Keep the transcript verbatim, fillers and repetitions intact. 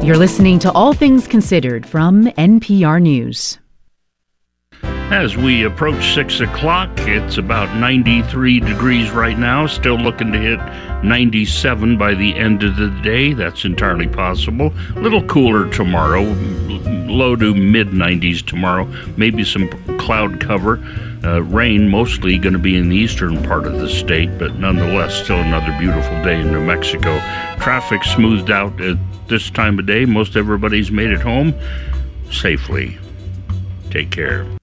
You're listening to All Things Considered from N P R News. As we approach six o'clock, it's about ninety-three degrees right now, still looking to hit ninety-seven by the end of the day. That's entirely possible. A little cooler tomorrow, low to mid nineties tomorrow, maybe some cloud cover. Uh, rain mostly going to be in the eastern part of the state, but nonetheless still another beautiful day in New Mexico. Traffic smoothed out at this time of day. Most everybody's made it home safely. Take care.